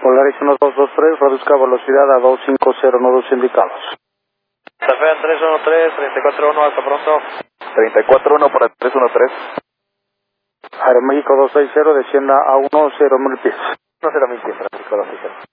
Polaris 1223, reduzca velocidad a 250 nudos indicados. Tafean 313, 341, hasta pronto. 341 para 313. Aeroméxico 260, descienda a 10.000 pies. 10.000 pies, Francisco 260.